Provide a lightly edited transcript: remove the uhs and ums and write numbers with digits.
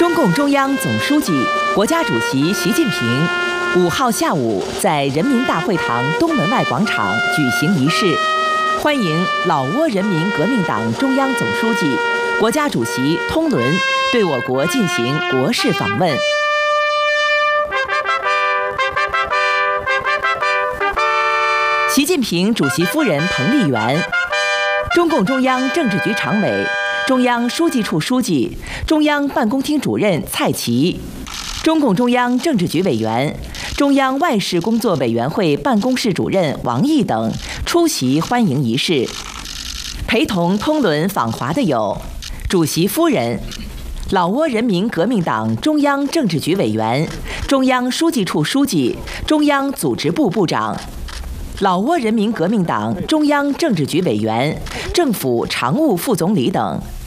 中共中央总书记、国家主席习近平5号下午在人民大会堂东门外广场举行仪式，欢迎老挝人民革命党中央总书记、国家主席通伦对我国进行国事访问。习近平主席夫人彭丽媛、中共中央政治局常委、中央书记处书记、中央办公厅主任蔡奇、中共中央政治局委员、中央外事工作委员会办公室主任王毅等出席欢迎仪式。陪同通伦访华的有主席夫人、老挝人民革命党中央政治局委员、中央书记处书记、中央组织部部长、老挝人民革命党中央政治局委员、政府常务副总理等。